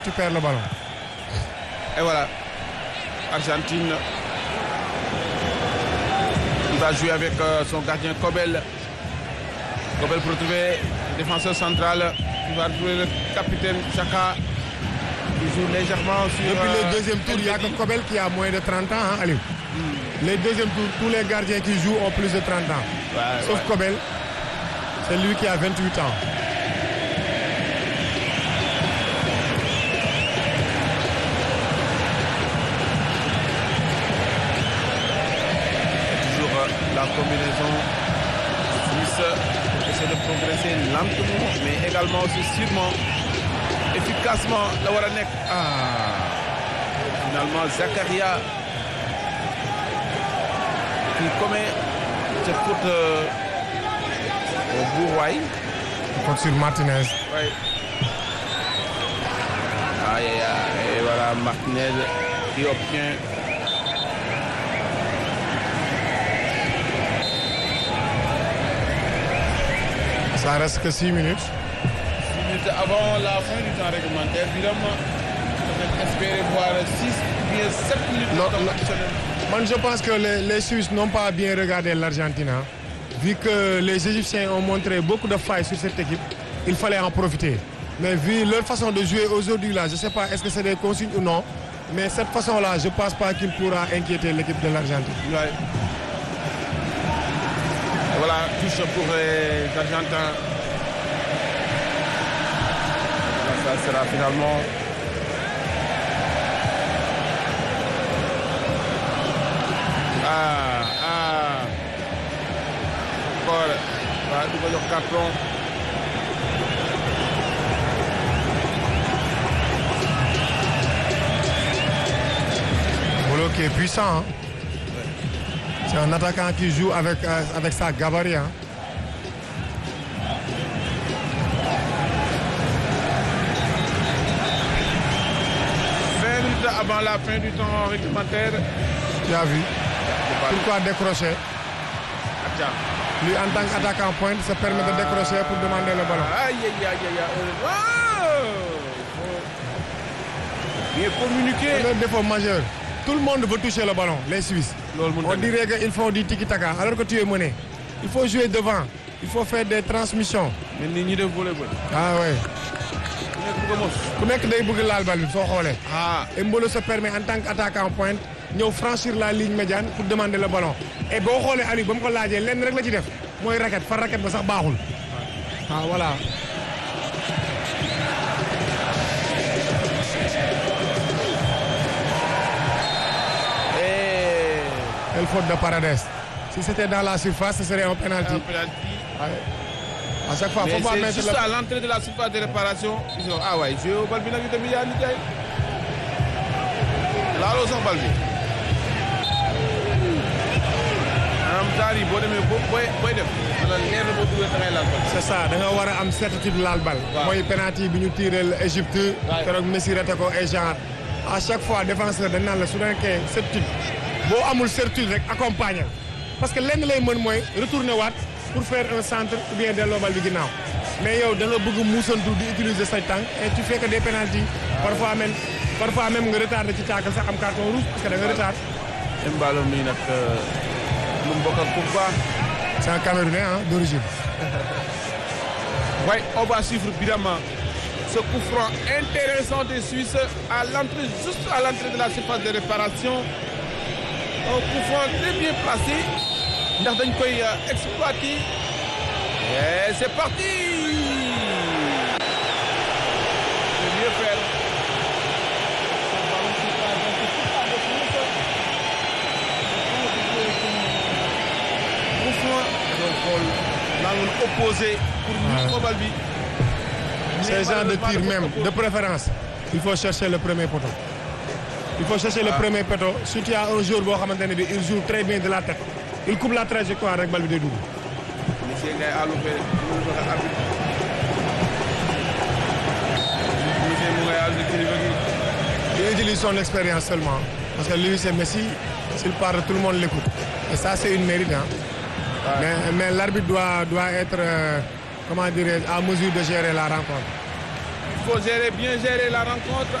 Tu perds le ballon. Et voilà. Argentine. Il va jouer avec son gardien Kobel. Kobel pour retrouver le défenseur central. Il va retrouver le capitaine Chaka. Il joue légèrement sur... Depuis le deuxième tour, il n'y a que Kobel qui a moins de 30 ans, hein, Aliou. Les deuxièmes tours, tous les gardiens qui jouent ont plus de 30 ans. Ouais, Sauf Kobel, c'est lui qui a 28 ans. La combinaison suisse essaie de progresser lentement mais également aussi sûrement efficacement la war a nekk finalement Zakaria qui commet cette faute au Bourroy. Faute sur Martinez. Oui. Et voilà Martinez qui obtient Ça reste que 6 minutes. 6 minutes avant la fin du temps réglementaire. Évidemment, on peut espérer voir 6 ou bien 7 minutes de temps additionnel. Moi, je pense que les Suisses n'ont pas bien regardé l'Argentine. Hein. Vu que les Égyptiens ont montré beaucoup de failles sur cette équipe, il fallait en profiter. Mais vu leur façon de jouer aujourd'hui, là, je ne sais pas est-ce que c'est des consignes ou non, mais cette façon-là, je ne pense pas qu'il pourra inquiéter l'équipe de l'Argentine. Ouais. Voilà, touche pour les Argentins. Ça sera finalement... Encore, du carton. Bolo qui est puissant. Hein. C'est un attaquant qui joue avec sa gabarit. Hein. Avant la fin du temps réglementaire. Tu as vu. Pourquoi décrocher? Lui, en tant qu'attaquant pointe, se permet de décrocher pour demander le ballon. Aïe, aïe, aïe, aïe. Bien communiqué. C'est le défaut majeur. Tout le monde veut toucher le ballon, les Suisses. On dirait qu'ils font du tiki-taka, alors que tu es mené. Il faut jouer devant. Il faut faire des transmissions. Mais ni de volley-ball. Ah ouais. Ku nekk day bëgg laal bal bi soo xoolee. Et Mbolo se permet en tant qu'attaquant pointe ñëw franchir la ligne médiane pour demander le ballon. Et boo xoolee Aliou ba mu ko laajee lenn rek la ci def mooy raquette fa raquette ba sax baaxul. Ah voilà. Quelle faute de Paredes. Si c'était dans la surface, ce serait un penalty. À chaque fois, mais c'est juste à l'entrée de la surface de réparation. Ah ouais, je au bal bi nag itam yaa ni jaay. laaloo sax bal bi. am taar yi boo demee booy def. wala leer na boo duggee da ngay laal bal. C'est ça, da nga war a am certitude laal bal. mooy penalty bi ñu tiré Égypte. keroog Messi raté ko et genre à chaque fois défenseur dañ naan la su nekkee certitude boo amul certitude rek accompagner parce que lenn lay mën mooy retourner waat. pour faire un centre ou bien delloo bal bi ginnaaw mais yow da nga bëgg muusantu di utiliser say tànk et tu fais que des pénaltys parfois même nga retardé ci taakal sax am carton rouge parce que da nga retard. Embalo mi nag lu mu bokk ak Pogba. C'est un Camerounais hein, d'origine. Ouais, on va suivre évidemment ce coup franc intéressant des Suisses à l'entrée, juste à l'entrée de la surface de réparation. Un coup franc très bien placé. ndax dañ koy exploiter et c'est parti. C'est mieux faire. L'angle opposé pour ñu bal bi. Ces gens de tir même de préférence il faut chercher le premier poteau. Il faut chercher le premier poteau. Si tu as un joueur boo xamante ne bi il joue très bien de la tête. Il coupe la trajectoire rek bal bi day dugg. Monsieur Ngaye Alou Fé mu joxe arbitre. Monsieur mu ngay arbitre kilifa gi. Il utilise son expérience seulement parce que lui c'est Messi s'il parle tout le monde l'écoute et ça c'est une mérite hein. Mais l'arbitre doit être comment dirais-je à mesure de gérer la rencontre. Il faut bien gérer la rencontre